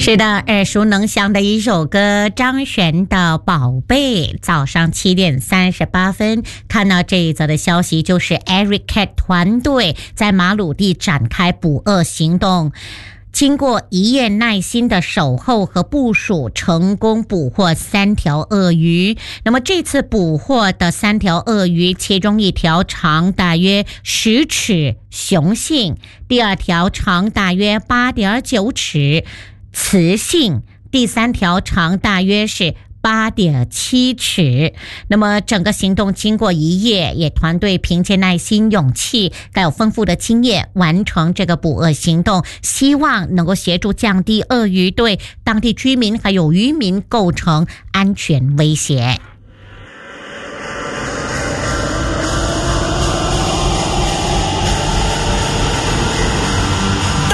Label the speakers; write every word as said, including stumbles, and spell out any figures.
Speaker 1: 是的，耳熟能详的一首歌，张悬的宝贝。早上七点三十八分看到这一则的消息，就是 Eric Cat 团队在马鲁地展开捕鳄行动，经过一夜耐心的守候和部署，成功捕获三条鳄鱼。那么这次捕获的三条鳄鱼，其中一条长大约十尺，雄性；第二条长大约八点九尺，雌性；第三条长大约是八点七尺。那么整个行动经过一夜，也团队凭借耐心、勇气，还有丰富的经验，完成这个捕鳄行动，希望能够协助降低鳄鱼对当地居民还有渔民构成安全威胁。